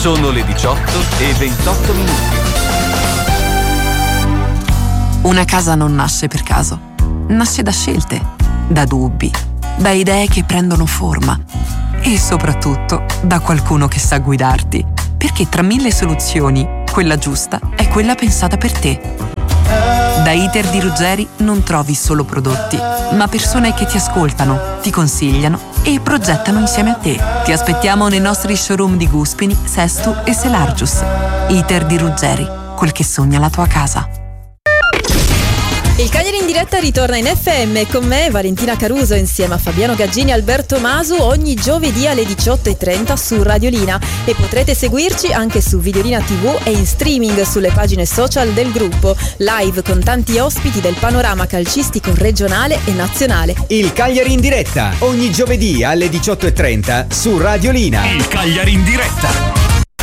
Sono le 18:28 minuti. Una casa non nasce per caso, nasce da scelte, da dubbi, da idee che prendono forma e soprattutto da qualcuno che sa guidarti, perché tra 1000 soluzioni, quella giusta è quella pensata per te. Da Iter di Ruggeri non trovi solo prodotti, ma persone che ti ascoltano, ti consigliano e progettano insieme a te. Ti aspettiamo nei nostri showroom di Guspini, Sestu e Selargius. Iter di Ruggeri, quel che sogna la tua casa. Il Cagliari in diretta ritorna in FM con me, Valentina Caruso, insieme a Fabiano Gaggini e Alberto Masu, ogni giovedì alle 18:30 su Radiolina, e potrete seguirci anche su Videolina TV e in streaming sulle pagine social del gruppo, live con tanti ospiti del panorama calcistico regionale e nazionale. Il Cagliari in diretta, ogni giovedì alle 18:30 su Radiolina. Il Cagliari in diretta.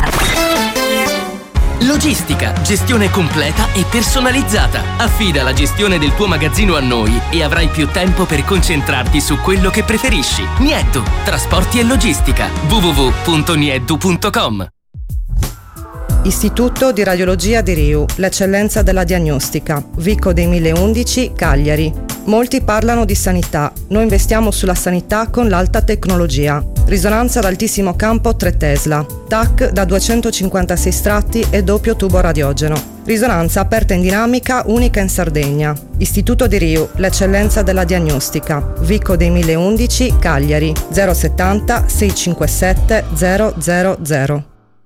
Logistica, gestione completa e personalizzata. Affida la gestione del tuo magazzino a noi e avrai più tempo per concentrarti su quello che preferisci. Nieddu, trasporti e logistica. www.nieddu.com. Istituto di Radiologia di Riu, l'eccellenza della diagnostica. Vico dei 1011, Cagliari. Molti parlano di sanità, noi investiamo sulla sanità con l'alta tecnologia. Risonanza ad altissimo campo 3 Tesla, TAC da 256 stratti e doppio tubo radiogeno. Risonanza aperta in dinamica, unica in Sardegna. Istituto di Riu, l'eccellenza della diagnostica. Vico dei 1011, Cagliari. 070 657 000.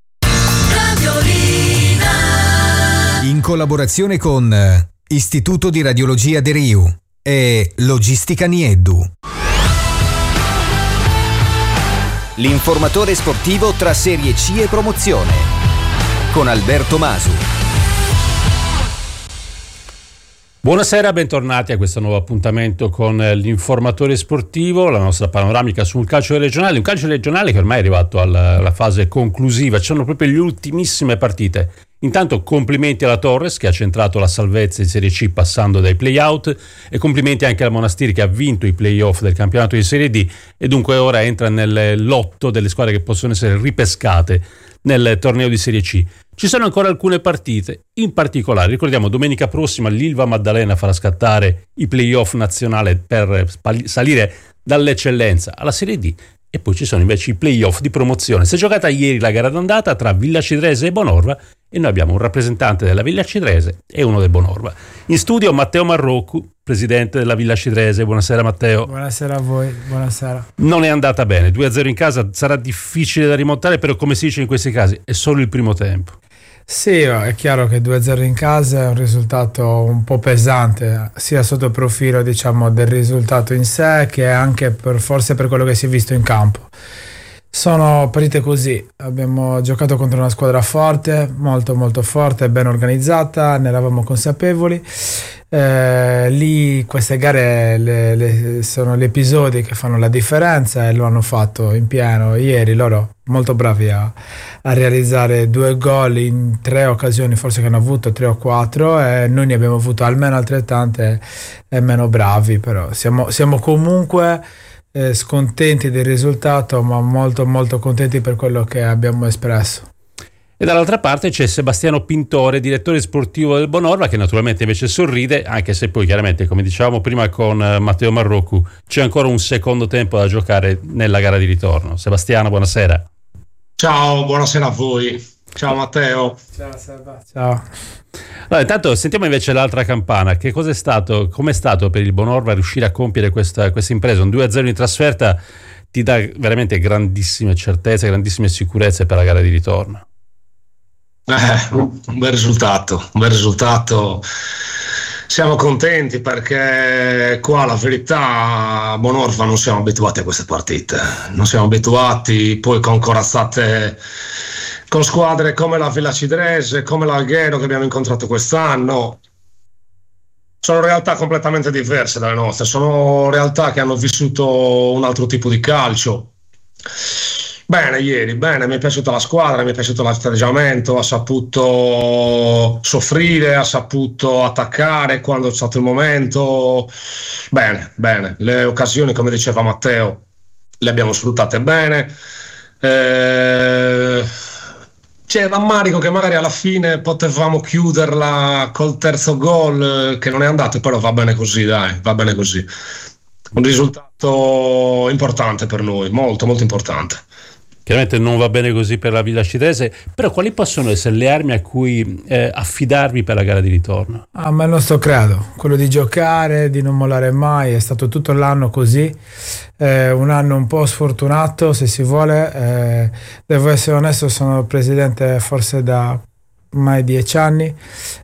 In collaborazione con Istituto di Radiologia di Riu e Logistica Nieddu. L'informatore sportivo tra Serie C e promozione con Alberto Masu. Buonasera, bentornati a questo nuovo appuntamento con l'informatore sportivo, la nostra panoramica sul calcio regionale, un calcio regionale che ormai è arrivato alla fase conclusiva, ci sono proprio le ultimissime partite. Intanto complimenti alla Torres che ha centrato la salvezza in Serie C passando dai play-out, e complimenti anche al Monastiri che ha vinto i play-off del campionato di Serie D e dunque ora entra nel lotto delle squadre che possono essere ripescate nel torneo di Serie C. Ci sono ancora alcune partite, in particolare ricordiamo domenica prossima l'Ilva Maddalena farà scattare i play-off nazionali per salire dall'eccellenza alla Serie D, e poi ci sono invece i play-off di promozione. Si è giocata ieri la gara d'andata tra Villa Cidrese e Bonorva e noi abbiamo un rappresentante della Villa Cidrese e uno del Bonorva. In studio Matteo Marroccu, presidente della Villa Cidrese. Buonasera Matteo. Buonasera a voi, buonasera. Non è andata bene, 2-0 in casa, sarà difficile da rimontare, però come si dice in questi casi è solo il primo tempo. Sì, è chiaro che 2-0 in casa è un risultato un po' pesante, sia sotto il profilo diciamo del risultato in sé che anche forse per quello che si è visto in campo. Sono partite così, abbiamo giocato contro una squadra forte, molto molto forte, ben organizzata, ne eravamo consapevoli. Lì queste gare sono gli episodi che fanno la differenza e lo hanno fatto in pieno ieri. Loro molto bravi a realizzare 2 gol in 3 occasioni, forse che hanno avuto 3 o 4, e noi ne abbiamo avuto almeno altrettante e meno bravi, però siamo comunque scontenti del risultato, ma molto molto contenti per quello che abbiamo espresso. E dall'altra parte c'è Sebastiano Pintore, direttore sportivo del Bonorva, che naturalmente invece sorride, anche se poi chiaramente, come dicevamo prima con Matteo Marroccu, c'è ancora un secondo tempo da giocare nella gara di ritorno. Sebastiano, buonasera. Ciao, buonasera a voi. Ciao Matteo. Ciao Seba. Ciao. Allora, intanto sentiamo invece l'altra campana. Che cosa è stato, com'è stato per il Bonorva riuscire a compiere questa impresa? Un 2-0 in trasferta ti dà veramente grandissime certezze, grandissime sicurezze per la gara di ritorno. Un bel risultato. Siamo contenti perché qua la verità a Bonorva non siamo abituati a queste partite, non siamo abituati poi con corazzate con squadre come la Villa Cidrese, come l'Alghero che abbiamo incontrato quest'anno. Sono realtà completamente diverse dalle nostre, sono realtà che hanno vissuto un altro tipo di calcio. Bene, ieri, bene, mi è piaciuta la squadra, mi è piaciuto l'atteggiamento, ha saputo soffrire, ha saputo attaccare quando è stato il momento. Bene, le occasioni, come diceva Matteo, le abbiamo sfruttate bene. c'è rammarico che magari alla fine potevamo chiuderla col terzo gol che non è andato, però va bene così, dai, va bene così. Un risultato importante per noi, molto molto importante. Chiaramente non va bene così per la Villa Scitese, però quali possono essere le armi a cui affidarvi per la gara di ritorno? Ma il nostro credo, quello di giocare, di non mollare mai, è stato tutto l'anno così, un anno un po' sfortunato se si vuole, devo essere onesto, sono presidente forse da ormai 10 anni,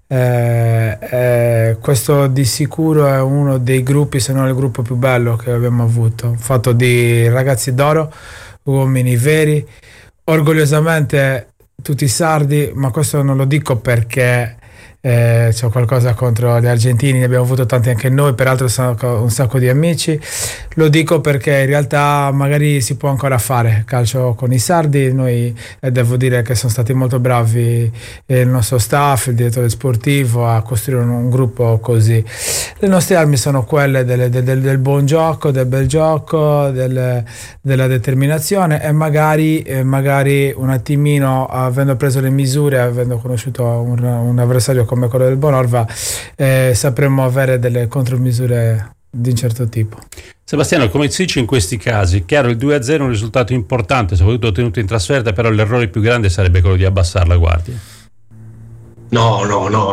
questo di sicuro è uno dei gruppi, se non il gruppo più bello che abbiamo avuto, fatto di ragazzi d'oro, uomini veri, orgogliosamente tutti sardi, ma questo non lo dico perché c'è qualcosa contro gli argentini, ne abbiamo avuto tanti anche noi, peraltro sono un sacco di amici, lo dico perché in realtà magari si può ancora fare calcio con i sardi, noi devo dire che sono stati molto bravi il nostro staff, il direttore sportivo a costruire un gruppo così. Le nostre armi sono quelle del buon gioco, del bel gioco, della determinazione e magari un attimino, avendo preso le misure, avendo conosciuto un avversario come quello del Bonorva, sapremmo avere delle contromisure di un certo tipo. Sebastiano, come si dice in questi casi, chiaro, il 2-0 è un risultato importante, soprattutto ottenuto in trasferta, però l'errore più grande sarebbe quello di abbassare la guardia. No,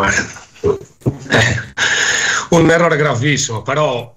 un errore gravissimo, però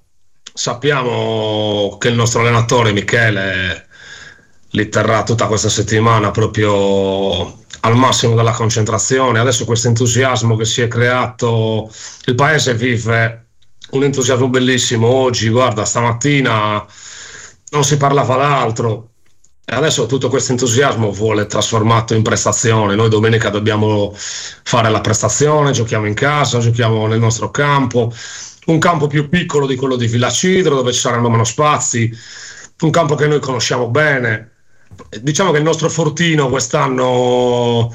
sappiamo che il nostro allenatore Michele li terrà tutta questa settimana proprio al massimo della concentrazione. Adesso questo entusiasmo che si è creato, il paese vive un entusiasmo bellissimo oggi, guarda, stamattina non si parlava d'altro e adesso tutto questo entusiasmo vuole trasformato in prestazione. Noi domenica dobbiamo fare la prestazione, giochiamo in casa, giochiamo nel nostro campo, un campo più piccolo di quello di Villacidro dove ci saranno meno spazi, un campo che noi conosciamo bene. Diciamo che il nostro fortino quest'anno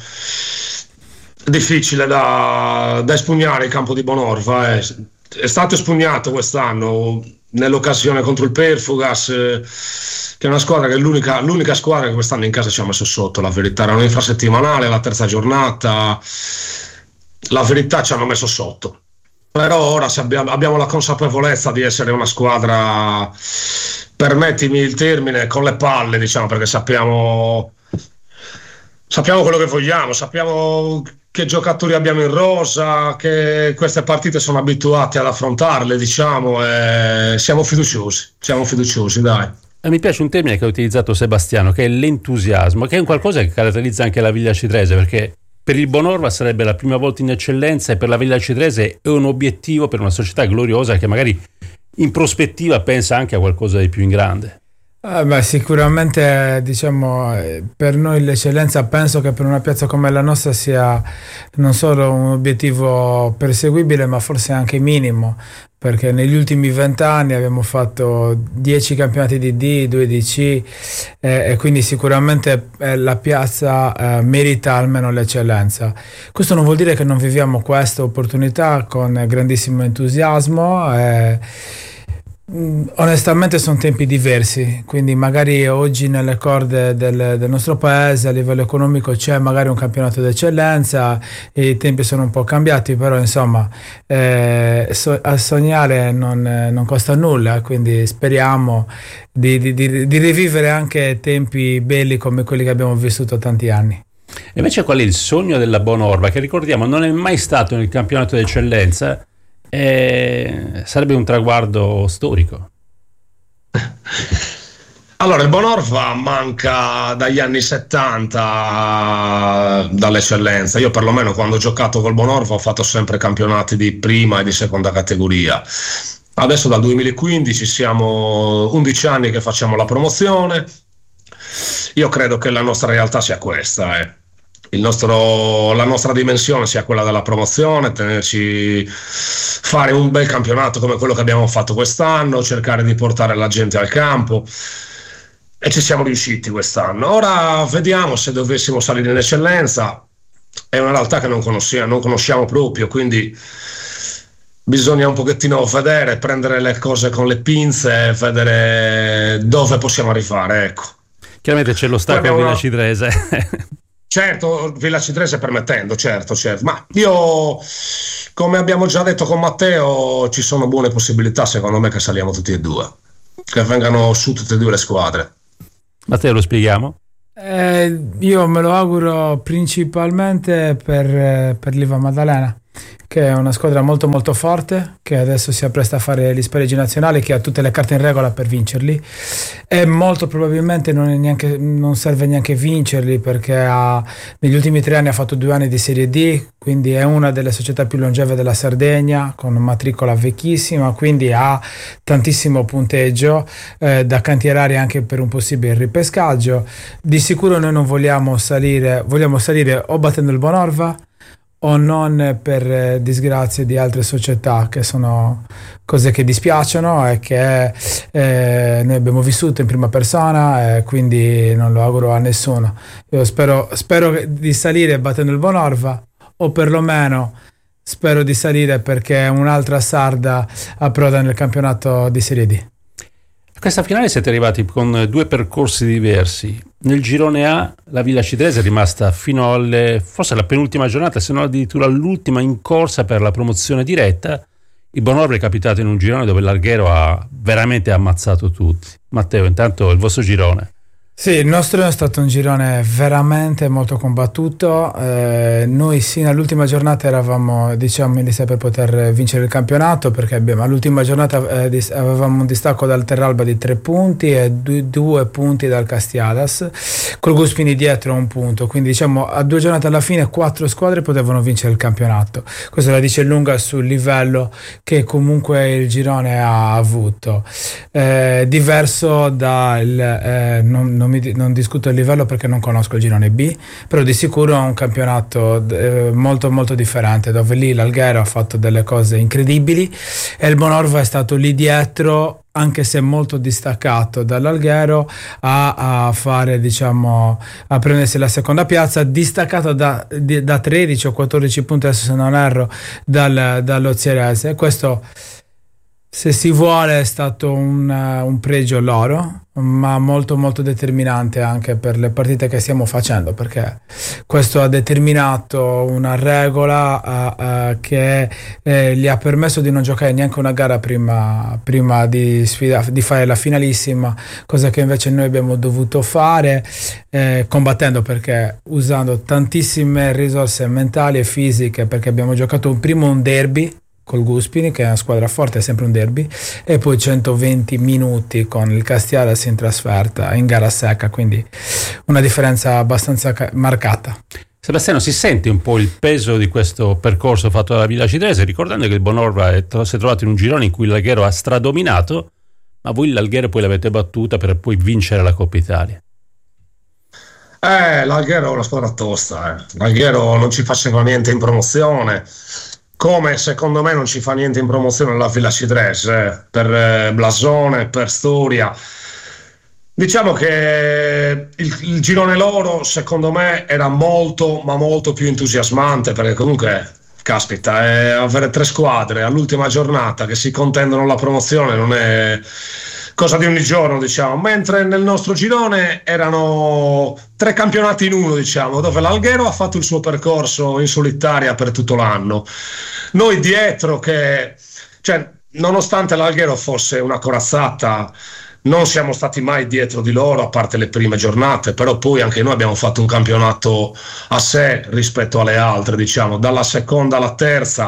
è difficile da espugnare, il campo di Bonorva è stato espugnato quest'anno nell'occasione contro il Perfugas, che è una squadra che è l'unica squadra che quest'anno in casa ci ha messo sotto, la verità. Era un infrasettimanale, la terza giornata, la verità ci hanno messo sotto, però ora abbiamo la consapevolezza di essere una squadra, permettimi il termine, con le palle, diciamo, perché sappiamo quello che vogliamo, sappiamo che giocatori abbiamo in rosa, che queste partite sono abituati ad affrontarle, diciamo, e siamo fiduciosi, dai. Mi piace un termine che ha utilizzato Sebastiano, che è l'entusiasmo, che è un qualcosa che caratterizza anche la Villa Citrese, perché per il Bonorva sarebbe la prima volta in eccellenza e per la Villa Citrese è un obiettivo per una società gloriosa che magari in prospettiva pensa anche a qualcosa di più in grande. Sicuramente, diciamo, per noi l'eccellenza, penso che per una piazza come la nostra sia non solo un obiettivo perseguibile ma forse anche minimo, perché negli ultimi 20 anni abbiamo fatto 10 campionati di D, 2 di C, e quindi sicuramente la piazza merita almeno l'eccellenza. Questo non vuol dire che non viviamo questa opportunità con grandissimo entusiasmo. Onestamente sono tempi diversi, quindi magari oggi nelle corde del nostro paese a livello economico c'è magari un campionato d'eccellenza e i tempi sono un po' cambiati, però insomma a sognare non costa nulla, quindi speriamo di rivivere anche tempi belli come quelli che abbiamo vissuto tanti anni. E invece qual è il sogno della Bonorva, che ricordiamo non è mai stato nel campionato d'eccellenza? Sarebbe un traguardo storico. Allora, il Bonorva manca dagli anni 70 dall'eccellenza. Io perlomeno quando ho giocato col Bonorva ho fatto sempre campionati di prima e di seconda categoria. Adesso dal 2015 siamo 11 anni che facciamo la promozione. Io credo che la nostra realtà sia questa, la nostra dimensione sia quella della promozione, fare un bel campionato come quello che abbiamo fatto quest'anno, cercare di portare la gente al campo, e ci siamo riusciti quest'anno. Ora vediamo se dovessimo salire in eccellenza, è una realtà che non conosciamo proprio, quindi bisogna un pochettino vedere, prendere le cose con le pinze e vedere dove possiamo arrivare, ecco. Chiaramente c'è lo stacco di Villa Citrese. Certo, Villa Cidrese permettendo, certo, ma io, come abbiamo già detto con Matteo, ci sono buone possibilità secondo me che saliamo tutti e due, che vengano su tutte e due le squadre. Matteo, lo spieghiamo? Io me lo auguro principalmente per l'Iva Maddalena, che è una squadra molto molto forte, che adesso si appresta a fare gli spareggi nazionali, che ha tutte le carte in regola per vincerli, e molto probabilmente non serve neanche vincerli, perché negli ultimi 3 anni ha fatto 2 anni di Serie D, quindi è una delle società più longeve della Sardegna, con matricola vecchissima, quindi ha tantissimo punteggio da cantierare anche per un possibile ripescaggio. Di sicuro noi non vogliamo salire o battendo il Bonorva o non per disgrazie di altre società, che sono cose che dispiacciono e che noi abbiamo vissuto in prima persona, e quindi non lo auguro a nessuno. Io spero di salire battendo il Bonorva, o perlomeno spero di salire perché un'altra sarda approda nel campionato di Serie D. A questa finale siete arrivati con 2 percorsi diversi. Nel girone A la Villa Cidrese è rimasta fino forse alla penultima giornata, se non addirittura l'ultima in corsa per la promozione diretta. Il Bonorva è capitato in un girone dove l'Alghero ha veramente ammazzato tutti. Matteo, intanto il vostro girone. Sì, il nostro è stato un girone veramente molto combattuto. Noi sino all'ultima giornata eravamo, diciamo, in lista per poter vincere il campionato, perché all'ultima giornata avevamo un distacco dal Terralba di 3 punti e 2 punti dal Castiadas, col Guspini dietro 1 punto, quindi diciamo a 2 giornate alla fine 4 squadre potevano vincere il campionato. Questo la dice lunga sul livello che comunque il girone ha avuto, diverso non discuto il livello perché non conosco il girone B, però di sicuro è un campionato molto molto differente, dove lì l'Alghero ha fatto delle cose incredibili e il Bonorva è stato lì dietro, anche se molto distaccato dall'Alghero, a fare, diciamo, a prendersi la seconda piazza, distaccato da 13 o 14 punti, adesso se non erro, dall'Ozierese. Questo, se si vuole, è stato un pregio loro, ma molto molto determinante anche per le partite che stiamo facendo, perché questo ha determinato una regola che gli ha permesso di non giocare neanche una gara prima di fare la finalissima, cosa che invece noi abbiamo dovuto fare, combattendo, perché usando tantissime risorse mentali e fisiche, perché abbiamo giocato un derby col Guspini, che è una squadra forte, è sempre un derby, e poi 120 minuti con il Castiadas in trasferta, in gara secca, quindi una differenza abbastanza marcata. Sebastiano, si sente un po' il peso di questo percorso fatto dalla Villa Cidrese, ricordando che il Bonorva si è trovato in un girone in cui l'Alghero ha stradominato, ma voi l'Alghero poi l'avete battuta per poi vincere la Coppa Italia. L'Alghero è una squadra tosta, l'Alghero non ci faceva niente in promozione, come secondo me non ci fa niente in promozione la Villa Cidrese, per blasone, per storia. Diciamo che il girone loro secondo me era molto ma molto più entusiasmante, perché comunque, caspita, avere 3 squadre all'ultima giornata che si contendono la promozione non è cosa di ogni giorno, diciamo, mentre nel nostro girone erano 3 campionati in uno, diciamo, dove l'Alghero ha fatto il suo percorso in solitaria per tutto l'anno. Noi dietro nonostante l'Alghero fosse una corazzata, non siamo stati mai dietro di loro, a parte le prime giornate, però poi anche noi abbiamo fatto un campionato a sé rispetto alle altre, diciamo, dalla seconda alla terza.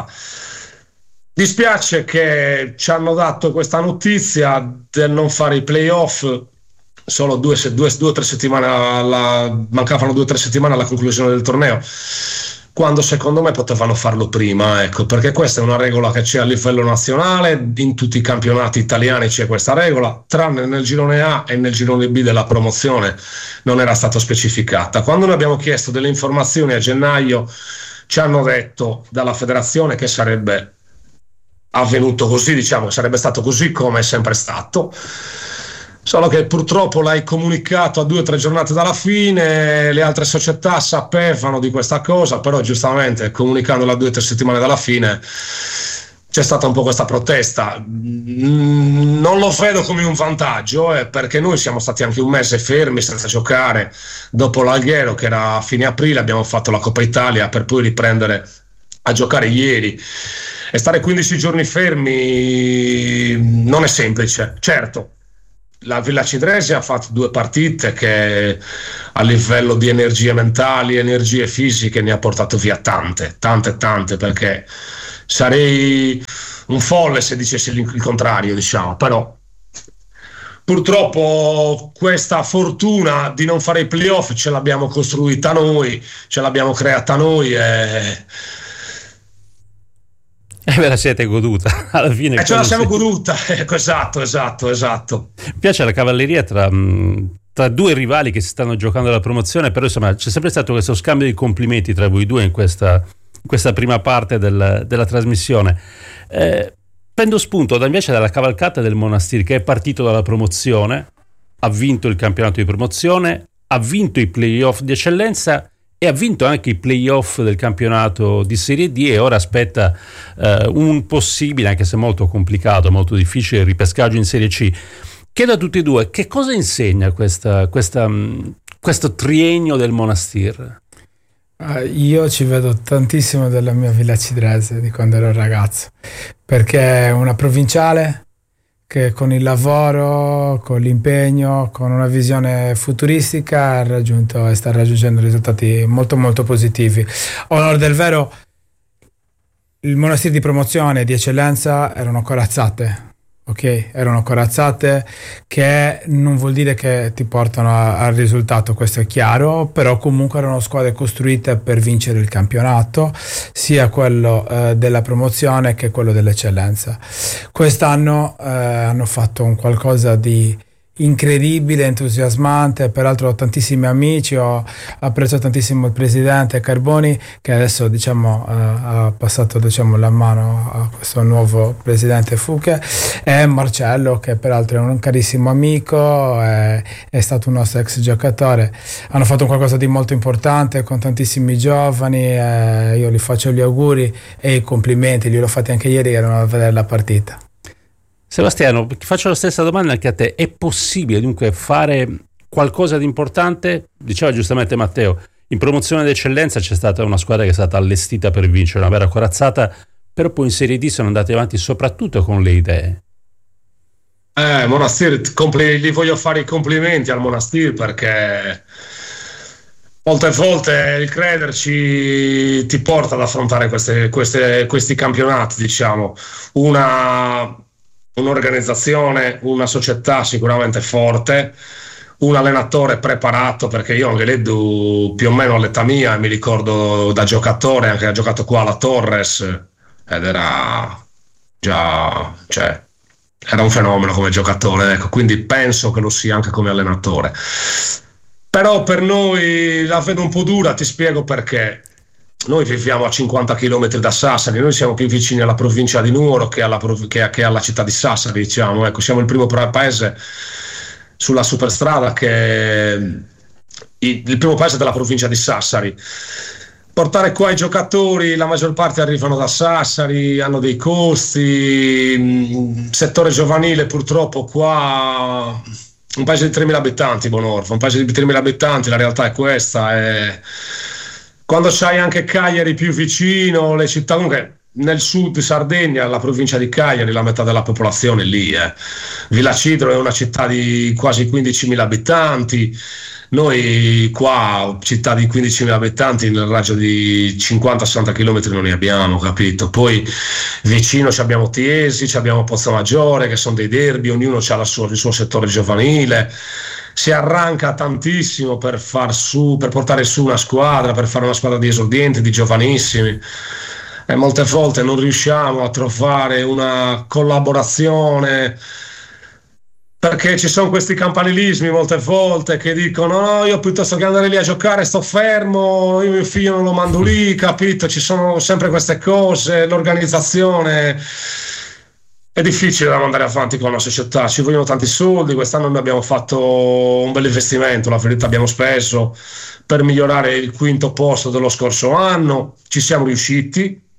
Dispiace che ci hanno dato questa notizia del non fare i playoff solo 2 o 3 settimane, mancavano 2 o 3 settimane alla conclusione del torneo, quando secondo me potevano farlo prima, ecco, perché questa è una regola che c'è a livello nazionale, in tutti i campionati italiani c'è questa regola, tranne nel girone A e nel girone B della promozione non era stata specificata. Quando noi abbiamo chiesto delle informazioni a gennaio, ci hanno detto dalla federazione che sarebbe avvenuto così, diciamo, sarebbe stato così come è sempre stato, solo che purtroppo l'hai comunicato a 2 o 3 giornate dalla fine, le altre società sapevano di questa cosa, però giustamente comunicandolo a 2 o 3 settimane dalla fine c'è stata un po' questa protesta. Non lo vedo come un vantaggio, perché noi siamo stati anche un mese fermi senza giocare dopo l'Alghero, che era a fine aprile, abbiamo fatto la Coppa Italia per poi riprendere a giocare ieri, e stare 15 giorni fermi non è semplice. Certo, la Villa Cidrese ha fatto 2 partite che a livello di energie mentali, energie fisiche ne ha portato via tante, perché sarei un folle se dicessi il contrario, diciamo. Però purtroppo questa fortuna di non fare i playoff ce l'abbiamo costruita noi, ce l'abbiamo creata noi, e ve la siete goduta alla fine. Ce la siamo goduta, esatto. Mi piace la cavalleria tra 2 rivali che si stanno giocando la promozione, però insomma c'è sempre stato questo scambio di complimenti tra voi due in questa prima parte della trasmissione. Prendo spunto invece dalla cavalcata del Monastir, che è partito dalla promozione, ha vinto il campionato di promozione, ha vinto i playoff di eccellenza e ha vinto anche i playoff del campionato di Serie D, e ora aspetta un possibile, anche se molto complicato, molto difficile, ripescaggio in Serie C. Chiedo a tutti e due, che cosa insegna questo triennio del Monastir? Io ci vedo tantissimo della mia Villa Cidrese di quando ero ragazzo, perché è una provinciale che con il lavoro, con l'impegno, con una visione futuristica ha raggiunto e sta raggiungendo risultati molto molto positivi. Onor del vero, il Monastir di promozione e di eccellenza erano corazzate. Ok, erano corazzate che non vuol dire che ti portano al risultato, questo è chiaro, però comunque erano squadre costruite per vincere il campionato, sia quello della promozione che quello dell'eccellenza. Quest'anno hanno fatto un qualcosa di incredibile, entusiasmante. Peraltro ho tantissimi amici, ho apprezzato tantissimo il presidente Carboni, che adesso ha passato la mano a questo nuovo presidente Fuche, e Marcello, che peraltro è un carissimo amico, è stato un nostro ex giocatore. Hanno fatto qualcosa di molto importante con tantissimi giovani, io gli faccio gli auguri e i complimenti, gliel'ho fatti anche ieri che erano a vedere la partita. Sebastiano, faccio la stessa domanda anche a te. È possibile dunque fare qualcosa di importante? Diceva giustamente Matteo, in promozione d'eccellenza c'è stata una squadra che è stata allestita per vincere, una vera corazzata, però poi in Serie D sono andati avanti soprattutto con le idee. Monastir, gli voglio fare i complimenti al Monastir, perché molte volte il crederci ti porta ad affrontare questi campionati, diciamo. Un'organizzazione, una società sicuramente forte, un allenatore preparato, perché io anche Leddu più o meno all'età mia mi ricordo da giocatore, anche ha giocato qua alla Torres ed era già, era un fenomeno come giocatore, ecco, quindi penso che lo sia anche come allenatore. Però per noi la vedo un po' dura, ti spiego perché. Noi viviamo a 50 km da Sassari, noi siamo più vicini alla provincia di Nuoro che alla città di Sassari, diciamo. Ecco, siamo il primo paese sulla superstrada il primo paese della provincia di Sassari. Portare qua i giocatori, la maggior parte arrivano da Sassari, hanno dei costi, settore giovanile purtroppo qua, un paese di 3.000 abitanti, Bonorfa, un paese di 3.000 abitanti, la realtà è questa. Quando c'hai anche Cagliari più vicino, le città, comunque nel sud di Sardegna, la provincia di Cagliari, la metà della popolazione è lì. Villa Cidro è una città di quasi 15.000 abitanti, noi qua città di 15.000 abitanti nel raggio di 50-60 km non ne abbiamo, capito? Poi vicino abbiamo Tiesi, abbiamo Pozzomaggiore, che sono dei derby, ognuno ha il suo settore giovanile. Si arranca tantissimo per portare su una squadra, per fare una squadra di esordienti, di giovanissimi, e molte volte non riusciamo a trovare una collaborazione, perché ci sono questi campanilismi molte volte che dicono no, io piuttosto che andare lì a giocare sto fermo, io mio figlio non lo mando lì, capito? Ci sono sempre queste cose, l'organizzazione. È difficile da mandare avanti con una società, ci vogliono tanti soldi. Quest'anno noi abbiamo fatto un bel investimento, la verità, abbiamo speso per migliorare il quinto posto dello scorso anno, ci siamo riusciti,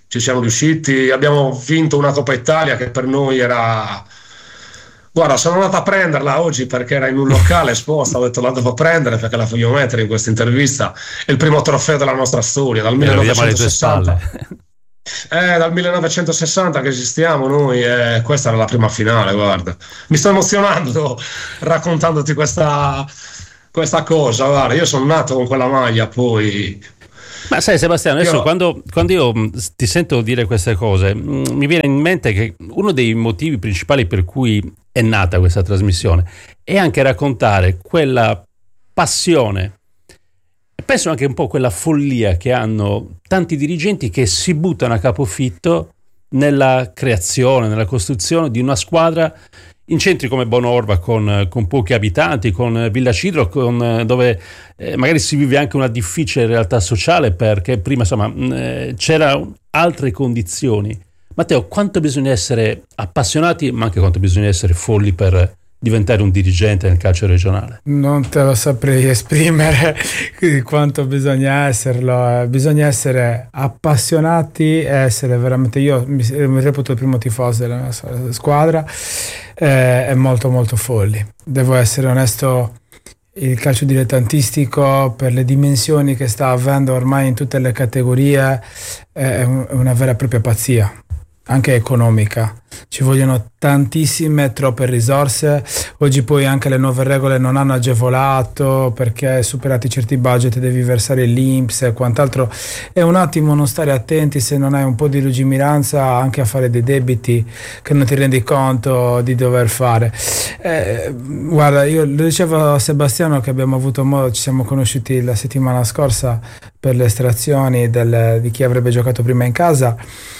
ci siamo riusciti, abbiamo vinto una Coppa Italia che per noi era... Guarda, sono andato a prenderla oggi perché era in un locale esposta, ho detto la devo prendere perché la voglio mettere in questa intervista. È il primo trofeo della nostra storia, dal 1960. Dal 1960 che esistiamo noi, questa era la prima finale, guarda. Mi sto emozionando raccontandoti questa cosa, guarda, io sono nato con quella maglia, poi... Ma sai Sebastiano, adesso quando io ti sento dire queste cose, mi viene in mente che uno dei motivi principali per cui è nata questa trasmissione è anche raccontare quella passione, e penso anche un po' quella follia che hanno tanti dirigenti che si buttano a capofitto nella creazione, nella costruzione di una squadra in centri come Bonorva con pochi abitanti, con Villa Cidro, dove magari si vive anche una difficile realtà sociale perché prima insomma c'erano altre condizioni. Matteo, quanto bisogna essere appassionati ma anche quanto bisogna essere folli per diventare un dirigente nel calcio regionale? Non te lo saprei esprimere quanto bisogna esserlo. Bisogna essere appassionati e essere veramente, io mi reputo il primo tifoso della nostra squadra, e molto molto folli. Devo essere onesto, il calcio dilettantistico per le dimensioni che sta avendo ormai in tutte le categorie è una vera e propria pazzia, anche economica. Ci vogliono tantissime, troppe risorse. Oggi poi anche le nuove regole non hanno agevolato, perché superati certi budget devi versare l'INPS e quant'altro. È un attimo non stare attenti, se non hai un po' di lungimiranza, anche a fare dei debiti che non ti rendi conto di dover fare. Guarda, io lo dicevo a Sebastiano che abbiamo avuto modo, ci siamo conosciuti la settimana scorsa per le estrazioni di chi avrebbe giocato prima in casa.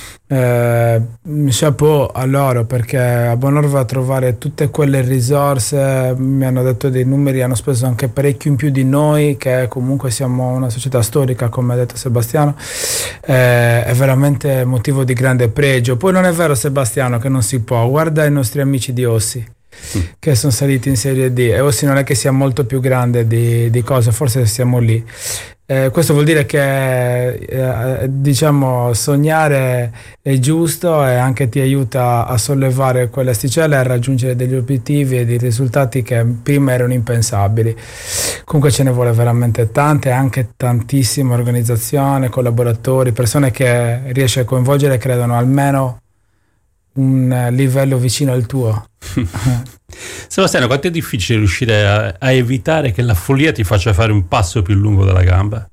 Chapeau a loro, perché a Bonorva trovare tutte quelle risorse, mi hanno detto dei numeri, hanno speso anche parecchio in più di noi, che comunque siamo una società storica, come ha detto Sebastiano, è veramente motivo di grande pregio. Poi non è vero, Sebastiano, che non si può. Guarda i nostri amici di Ossi che sono saliti in Serie D, e Ossi non è che sia molto più grande di cose, forse siamo lì. Questo vuol dire che diciamo sognare è giusto e anche ti aiuta a sollevare quelle asticelle e a raggiungere degli obiettivi e dei risultati che prima erano impensabili. Comunque ce ne vuole veramente tante, anche tantissima organizzazione, collaboratori, persone che riesci a coinvolgere e credono almeno un livello vicino al tuo. Sebastiano, quanto è difficile riuscire a evitare che la follia ti faccia fare un passo più lungo della gamba?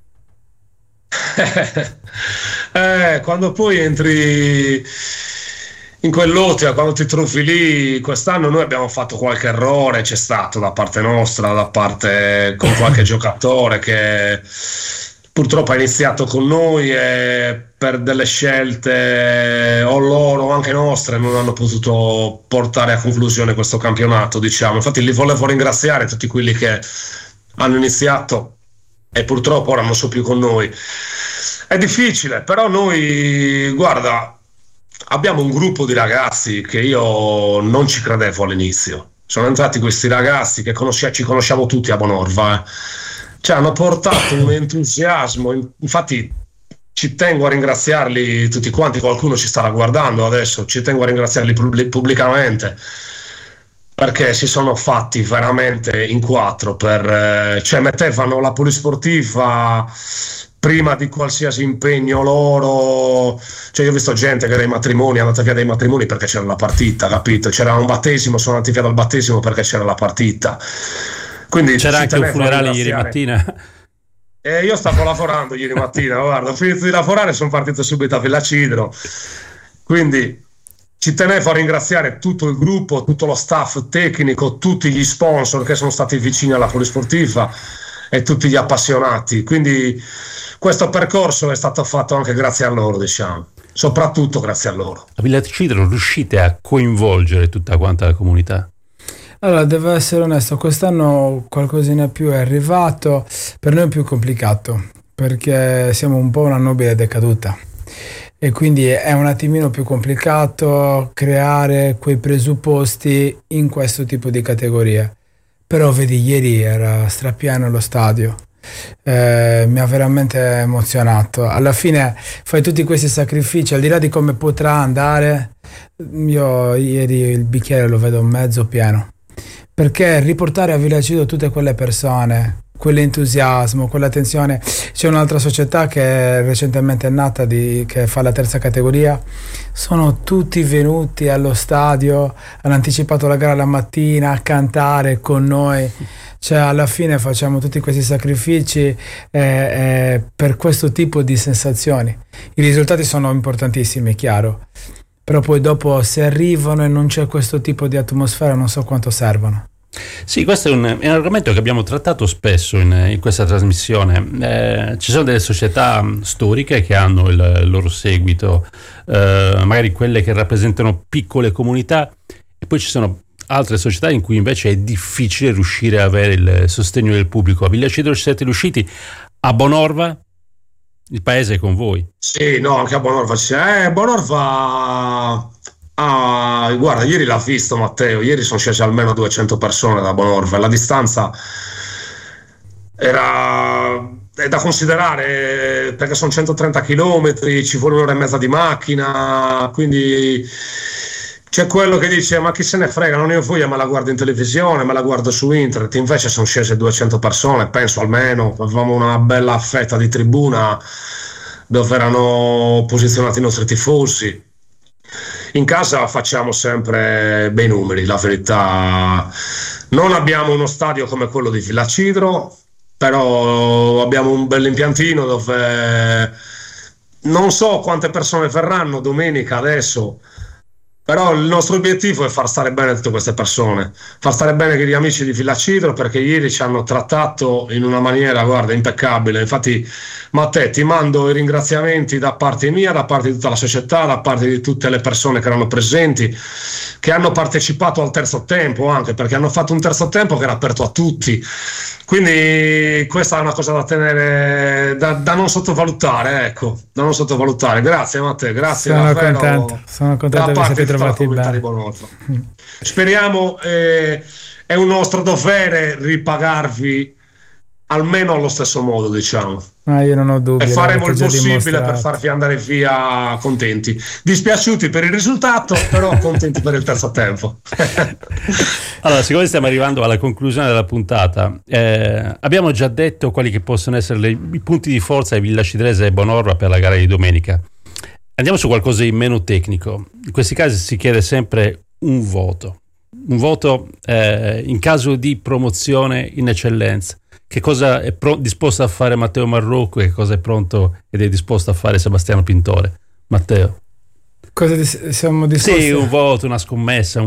Quando poi entri in quell'ottica, quando ti trovi lì, quest'anno noi abbiamo fatto qualche errore, c'è stato da parte nostra, da parte con qualche giocatore che purtroppo ha iniziato con noi e per delle scelte o loro o anche nostre non hanno potuto portare a conclusione questo campionato, diciamo. Infatti li volevo ringraziare tutti quelli che hanno iniziato e purtroppo ora non sono più con noi. È difficile, però noi, guarda, abbiamo un gruppo di ragazzi che io non ci credevo all'inizio. Sono entrati questi ragazzi che ci conosciamo tutti a Bonorva, Cioè, hanno portato un entusiasmo, infatti ci tengo a ringraziarli tutti quanti, qualcuno ci starà guardando adesso, ci tengo a ringraziarli pubblicamente, perché si sono fatti veramente in quattro, cioè mettevano la polisportiva prima di qualsiasi impegno loro. Cioè io ho visto gente che dai matrimoni è andata via dai matrimoni perché c'era la partita, capito? C'era un battesimo, sono andati via dal battesimo perché c'era la partita. Quindi c'era anche un funerale ieri mattina. Io stavo lavorando ieri mattina, guarda, ho finito di lavorare e sono partito subito a Villa Cidro. Quindi ci tenevo a ringraziare tutto il gruppo, tutto lo staff tecnico, tutti gli sponsor che sono stati vicini alla polisportiva e tutti gli appassionati. Quindi questo percorso è stato fatto anche grazie a loro, diciamo, soprattutto grazie a loro. A Villa Cidro riuscite a coinvolgere tutta quanta la comunità? Allora, devo essere onesto, quest'anno qualcosina più è arrivato, per noi è più complicato, perché siamo un po' una nobile decaduta e quindi è un attimino più complicato creare quei presupposti in questo tipo di categorie. Però vedi, ieri era strapieno lo stadio, mi ha veramente emozionato. Alla fine fai tutti questi sacrifici, al di là di come potrà andare. Io ieri il bicchiere lo vedo mezzo pieno, perché riportare a Villa Cido tutte quelle persone, quell'entusiasmo, quell'attenzione. C'è un'altra società che è recentemente nata che fa la terza categoria, sono tutti venuti allo stadio, hanno anticipato la gara la mattina a cantare con noi. Cioè, alla fine facciamo tutti questi sacrifici per questo tipo di sensazioni. I risultati sono importantissimi, è chiaro, però poi dopo, se arrivano e non c'è questo tipo di atmosfera, non so quanto servono. Sì, questo è un argomento che abbiamo trattato spesso in questa trasmissione. Ci sono delle società storiche che hanno il loro seguito, magari quelle che rappresentano piccole comunità, e poi ci sono altre società in cui invece è difficile riuscire a avere il sostegno del pubblico. A Villa Cido ci siete riusciti, a Bonorva il paese è con voi. Sì, no, anche a Bonorva c'è. Bonorva... guarda, ieri l'ha visto Matteo, ieri sono scese almeno 200 persone da Bonorva, la distanza è da considerare, perché sono 130 km, ci vuole un'ora e mezza di macchina, quindi c'è quello che dice ma chi se ne frega, non io voglia, me la guardo in televisione, me la guardo su internet. Invece sono scese 200 persone, penso almeno, avevamo una bella fetta di tribuna dove erano posizionati i nostri tifosi. In casa facciamo sempre bei numeri, la verità. Non abbiamo uno stadio come quello di Villa Cidro, però abbiamo un bell'impiantino dove non so quante persone verranno domenica adesso, però il nostro obiettivo è far stare bene tutte queste persone, far stare bene gli amici di Villa Cidro, perché ieri ci hanno trattato in una maniera, guarda, impeccabile. Infatti Matteo, ti mando i ringraziamenti da parte mia, da parte di tutta la società, da parte di tutte le persone che erano presenti, che hanno partecipato al terzo tempo, anche perché hanno fatto un terzo tempo che era aperto a tutti. Quindi questa è una cosa da tenere, da non sottovalutare, ecco, da non sottovalutare. Grazie Matteo, grazie. Sono contento di essere trovati bene. Speriamo, è un nostro dovere ripagarvi almeno allo stesso modo, diciamo. Io non ho dubbi. E faremo il possibile per farvi andare via contenti. Dispiaciuti per il risultato, però contenti per il terzo tempo. Allora, siccome stiamo arrivando alla conclusione della puntata, abbiamo già detto quali che possono essere i punti di forza di Villa Cidrese e Bonorva per la gara di domenica. Andiamo su qualcosa di meno tecnico. In questi casi si chiede sempre un voto. Un voto in caso di promozione in eccellenza. Che cosa è disposto a fare Matteo Marrocco e che cosa è pronto ed è disposto a fare Sebastiano Pintore? Matteo. Cosa siamo disposti? Sì, un voto, una scommessa,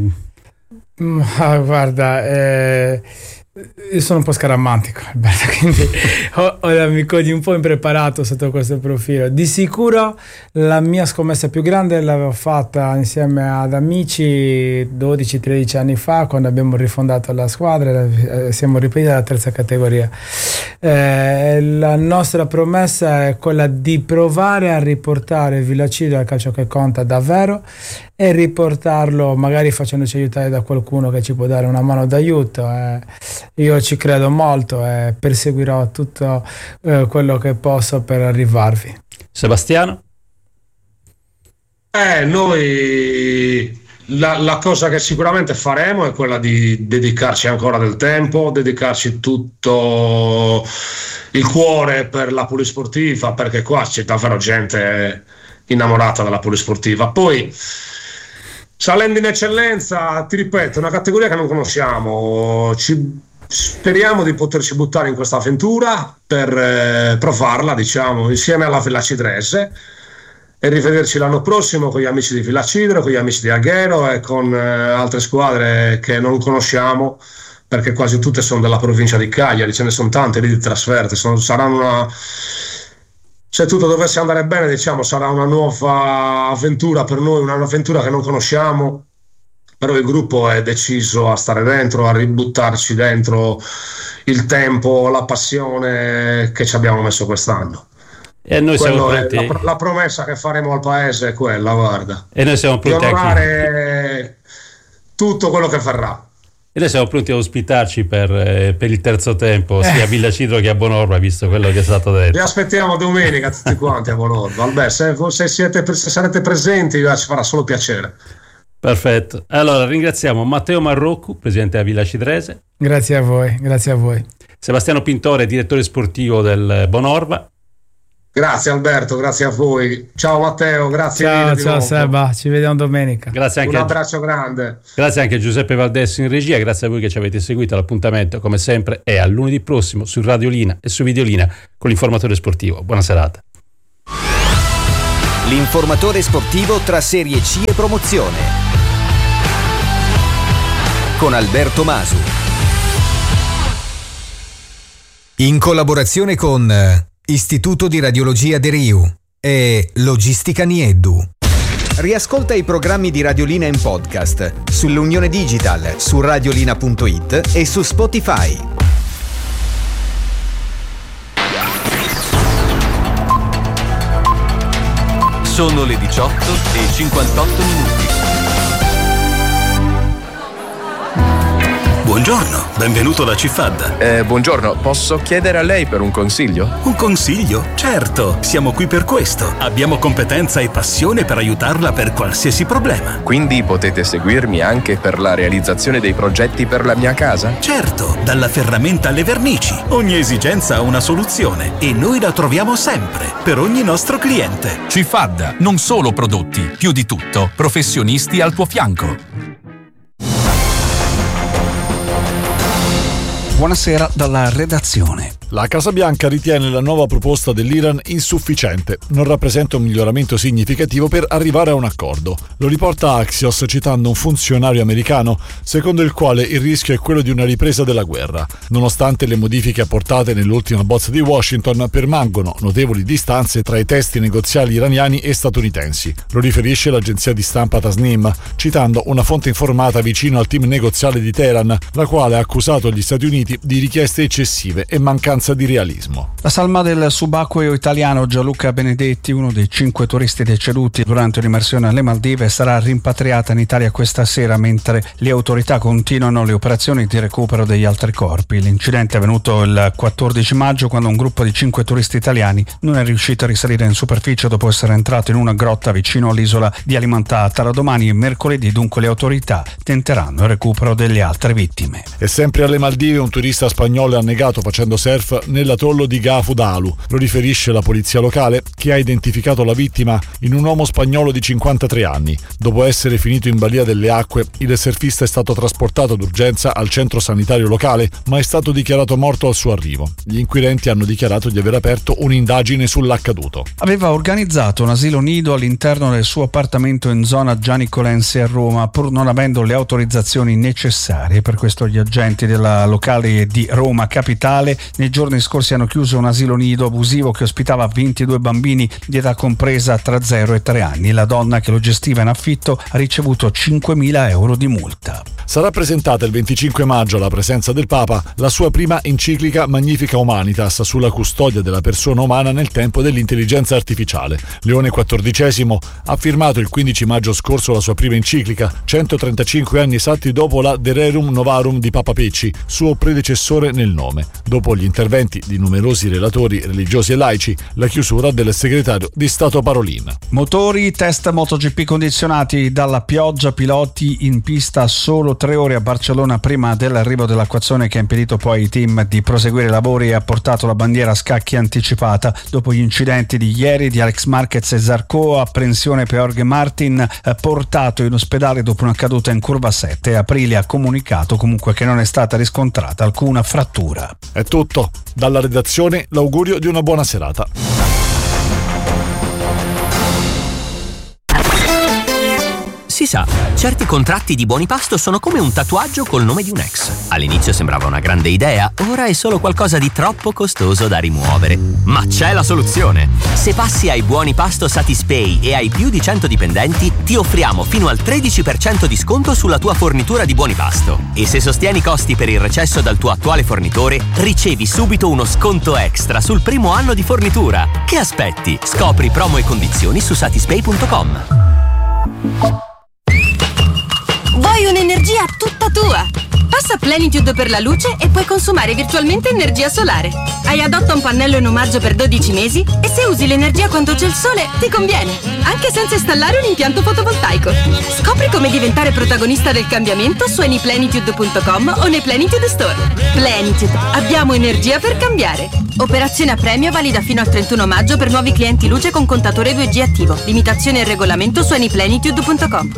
guarda, io sono un po' scaramantico, Alberto, quindi mi cogli un po' impreparato sotto questo profilo. Di sicuro la mia scommessa più grande l'avevo fatta insieme ad amici 12-13 anni fa, quando abbiamo rifondato la squadra e siamo ripresi alla terza categoria. La nostra promessa è quella di provare a riportare Villa Cidro al calcio che conta davvero e riportarlo magari facendoci aiutare da qualcuno che ci può dare una mano d'aiuto. Io ci credo molto e perseguirò tutto quello che posso per arrivarvi. Sebastiano? Noi la cosa che sicuramente faremo è quella di dedicarci ancora del tempo, dedicarci tutto il cuore per la polisportiva, perché qua c'è davvero gente innamorata della polisportiva. Poi salendo in eccellenza, ti ripeto, è una categoria che non conosciamo, speriamo di poterci buttare in questa avventura per provarla, diciamo, insieme alla Villa Cidrese, e rivederci l'anno prossimo con gli amici di Villa Cidro, con gli amici di Aghero e con altre squadre che non conosciamo, perché quasi tutte sono della provincia di Cagliari, ce ne sono tante lì di trasferte. Se tutto dovesse andare bene, diciamo, sarà una nuova avventura per noi, un'avventura che non conosciamo, però il gruppo è deciso a stare dentro, a ributtarci dentro il tempo, la passione che ci abbiamo messo quest'anno. E noi siamo pronti. La promessa che faremo al paese è quella, guarda. E noi siamo pronti di onorare tutto quello che verrà. E noi siamo pronti a ospitarci per il terzo tempo, sia a Villa Cidro che a Bonorva, visto quello che è stato detto. Vi aspettiamo domenica tutti quanti a Bonorva. Albert, se sarete presenti, ci farà solo piacere. Perfetto. Allora ringraziamo Matteo Marroccu, presidente della Villa Cidrese. Grazie a voi. Sebastiano Pintore, direttore sportivo del Bonorva. Grazie Alberto, grazie a voi. Ciao Matteo, grazie mille. Ciao Seba, ci vediamo domenica. Grazie anche un abbraccio grande. Grazie anche a Giuseppe Valdesso in regia, grazie a voi che ci avete seguito. L'appuntamento come sempre è a lunedì prossimo su Radiolina e su Videolina con l'informatore sportivo. Buona serata. L'informatore sportivo tra Serie C e promozione con Alberto Masu. In collaborazione con Istituto di Radiologia De Riu e Logistica Nieddu. Riascolta i programmi di Radiolina in podcast sull'Unione Digital, su radiolina.it e su Spotify. Sono le 18:58. Buongiorno, benvenuto da Cifadda. Buongiorno, posso chiedere a lei per un consiglio? Un consiglio? Certo, siamo qui per questo. Abbiamo competenza e passione per aiutarla per qualsiasi problema. Quindi potete seguirmi anche per la realizzazione dei progetti per la mia casa? Certo, dalla ferramenta alle vernici. Ogni esigenza ha una soluzione e noi la troviamo sempre, per ogni nostro cliente. Cifadda, non solo prodotti, più di tutto, professionisti al tuo fianco. Buonasera dalla redazione. La Casa Bianca ritiene la nuova proposta dell'Iran insufficiente, non rappresenta un miglioramento significativo per arrivare a un accordo. Lo riporta Axios citando un funzionario americano, secondo il quale il rischio è quello di una ripresa della guerra. Nonostante le modifiche apportate nell'ultima bozza di Washington, permangono notevoli distanze tra i testi negoziali iraniani e statunitensi. Lo riferisce l'agenzia di stampa Tasnim, citando una fonte informata vicino al team negoziale di Teheran, la quale ha accusato gli Stati Uniti di richieste eccessive e mancanza di realismo. La salma del subacqueo italiano Gianluca Benedetti, uno dei 5 turisti deceduti durante un'immersione alle Maldive, sarà rimpatriata in Italia questa sera, mentre le autorità continuano le operazioni di recupero degli altri corpi. L'incidente è avvenuto il 14 maggio, quando un gruppo di 5 turisti italiani non è riuscito a risalire in superficie dopo essere entrato in una grotta vicino all'isola di Alimentata. Da domani e mercoledì dunque le autorità tenteranno il recupero delle altre vittime. E sempre alle Maldive un turista spagnolo è annegato facendo surf nell'atollo di Gafu Dalu. Lo riferisce la polizia locale, che ha identificato la vittima in un uomo spagnolo di 53 anni. Dopo essere finito in balia delle acque, il surfista è stato trasportato d'urgenza al centro sanitario locale, ma è stato dichiarato morto al suo arrivo. Gli inquirenti hanno dichiarato di aver aperto un'indagine sull'accaduto. Aveva organizzato un asilo nido all'interno del suo appartamento in zona Gianni Colenzi a Roma, pur non avendo le autorizzazioni necessarie. Per questo gli agenti della locale di Roma Capitale nei giorni scorsi hanno chiuso un asilo nido abusivo che ospitava 22 bambini di età compresa tra 0 e 3 anni. La donna che lo gestiva in affitto ha ricevuto 5.000 euro di multa. Sarà presentata il 25 maggio alla presenza del Papa la sua prima enciclica Magnifica Humanitas sulla custodia della persona umana nel tempo dell'intelligenza artificiale. Leone XIV ha firmato il 15 maggio scorso la sua prima enciclica, 135 anni esatti dopo la De Rerum Novarum di Papa Pecci, suo predecessore nel nome. Dopo gli interventi di numerosi relatori religiosi e laici, la chiusura del segretario di Stato Parolin. Motori, test MotoGP condizionati dalla pioggia, piloti in pista solo 3 ore a Barcellona prima dell'arrivo dell'acquazzone, che ha impedito poi ai team di proseguire i lavori e ha portato la bandiera a scacchi anticipata. Dopo gli incidenti di ieri di Alex Marquez e Zarco, apprensione per Jorge Martin, portato in ospedale dopo una caduta in curva 7. Aprilia ha comunicato comunque che non è stata riscontrata alcuna frattura. È tutto. Dalla redazione l'augurio di una buona serata. Si sa, certi contratti di buoni pasto sono come un tatuaggio col nome di un ex. All'inizio sembrava una grande idea, ora è solo qualcosa di troppo costoso da rimuovere. Ma c'è la soluzione! Se passi ai buoni pasto Satispay e hai più di 100 dipendenti, ti offriamo fino al 13% di sconto sulla tua fornitura di buoni pasto. E se sostieni i costi per il recesso dal tuo attuale fornitore, ricevi subito uno sconto extra sul primo anno di fornitura. Che aspetti? Scopri promo e condizioni su satispay.com. Vuoi un'energia tutta tua? Passa Plenitude per la luce e puoi consumare virtualmente energia solare. Hai adotta un pannello in omaggio per 12 mesi e se usi l'energia quando c'è il sole ti conviene, anche senza installare un impianto fotovoltaico. Scopri come diventare protagonista del cambiamento su anyplenitude.com o nei Plenitude Store. Plenitude, abbiamo energia per cambiare. Operazione a premio valida fino al 31 maggio per nuovi clienti luce con contatore 2G attivo. Limitazione e regolamento su anyplenitude.com.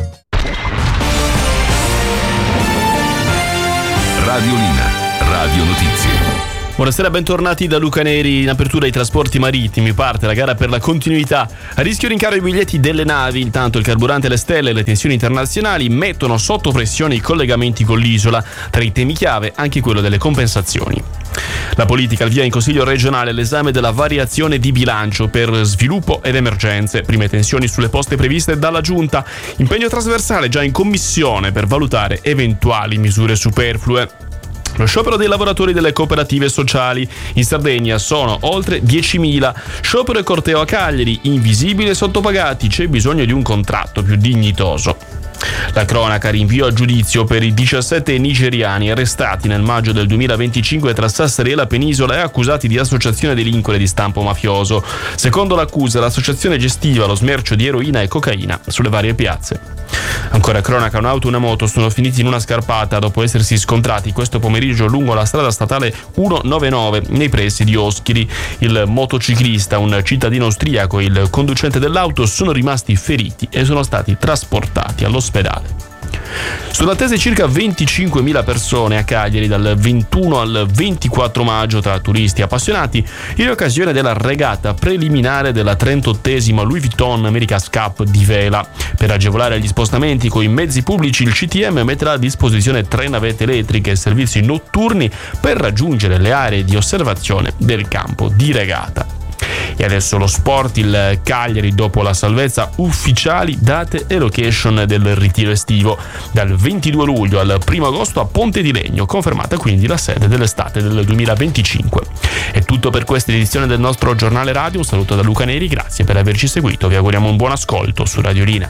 Radiolina, Radio Notizie. Buonasera, bentornati da Luca Neri. In apertura ai trasporti marittimi parte la gara per la continuità. A rischio rincaro i biglietti delle navi. Intanto il carburante, le stelle e le tensioni internazionali mettono sotto pressione i collegamenti con l'isola. Tra i temi chiave anche quello delle compensazioni. La politica al via in Consiglio regionale l'esame della variazione di bilancio per sviluppo ed emergenze. Prime tensioni sulle poste previste dalla Giunta. Impegno trasversale già in commissione per valutare eventuali misure superflue. Lo sciopero dei lavoratori delle cooperative sociali. In Sardegna sono oltre 10.000. Sciopero e corteo a Cagliari. Invisibili e sottopagati. C'è bisogno di un contratto più dignitoso. La cronaca, rinvio a giudizio per i 17 nigeriani arrestati nel maggio del 2025 tra Sassari e la penisola e accusati di associazione a delinquere di stampo mafioso. Secondo l'accusa, l'associazione gestiva lo smercio di eroina e cocaina sulle varie piazze. Ancora cronaca, un'auto e una moto sono finiti in una scarpata dopo essersi scontrati questo pomeriggio lungo la strada statale 199 nei pressi di Oschiri. Il motociclista, un cittadino austriaco, e il conducente dell'auto sono rimasti feriti e sono stati trasportati all'ospedale. Sono attese circa 25.000 persone a Cagliari dal 21 al 24 maggio tra turisti e appassionati in occasione della regata preliminare della 38esima Louis Vuitton America's Cup di vela. Per agevolare gli spostamenti con i mezzi pubblici, il CTM metterà a disposizione 3 navette elettriche e servizi notturni per raggiungere le aree di osservazione del campo di regata. E adesso lo sport, il Cagliari dopo la salvezza, ufficiali date e location del ritiro estivo. Dal 22 luglio al 1 agosto a Ponte di Legno, confermata quindi la sede dell'estate del 2025. È tutto per questa edizione del nostro giornale radio, un saluto da Luca Neri, grazie per averci seguito, vi auguriamo un buon ascolto su Radiolina.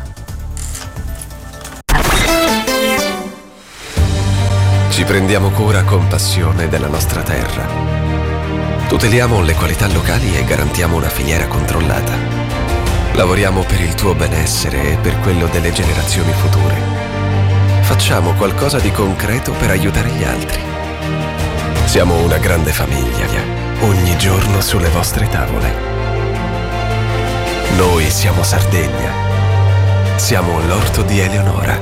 Ci prendiamo cura con passione della nostra terra. Tuteliamo le qualità locali e garantiamo una filiera controllata. Lavoriamo per il tuo benessere e per quello delle generazioni future. Facciamo qualcosa di concreto per aiutare gli altri. Siamo una grande famiglia, ogni giorno sulle vostre tavole. Noi siamo Sardegna. Siamo l'orto di Eleonora.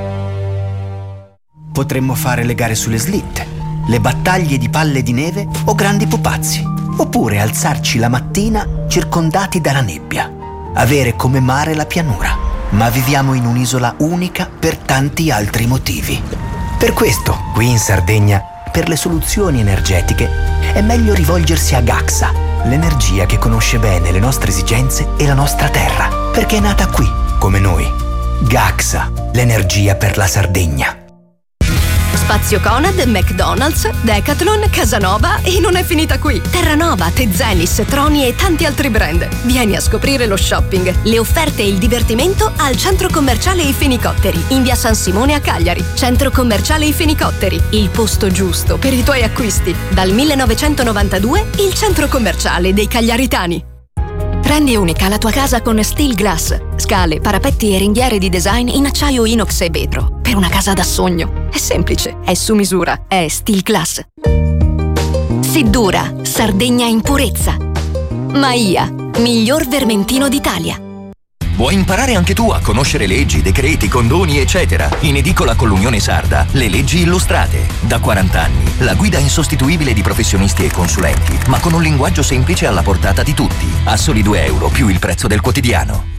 Potremmo fare le gare sulle slitte, le battaglie di palle di neve o grandi pupazzi, oppure alzarci la mattina circondati dalla nebbia, avere come mare la pianura. Ma viviamo in un'isola unica per tanti altri motivi. Per questo, qui in Sardegna, per le soluzioni energetiche, è meglio rivolgersi a Gaxa, l'energia che conosce bene le nostre esigenze e la nostra terra, perché è nata qui, come noi. Gaxa, l'energia per la Sardegna. Spazio Conad, McDonald's, Decathlon, Casanova e non è finita qui. Terranova, Tezenis, Troni e tanti altri brand. Vieni a scoprire lo shopping, le offerte e il divertimento al Centro Commerciale I Fenicotteri, in via San Simone a Cagliari. Centro Commerciale I Fenicotteri, il posto giusto per i tuoi acquisti. Dal 1992 il Centro Commerciale dei Cagliaritani. Rendi unica la tua casa con Steel Glass. Scale, parapetti e ringhiere di design in acciaio inox e vetro. Per una casa da sogno. È semplice, è su misura, è Steel Glass. Siddura, Sardegna in purezza. Maia, miglior vermentino d'Italia. Vuoi imparare anche tu a conoscere leggi, decreti, condoni, eccetera? In edicola con l'Unione Sarda, le leggi illustrate. Da 40 anni, la guida insostituibile di professionisti e consulenti, ma con un linguaggio semplice alla portata di tutti. A soli €2 più il prezzo del quotidiano.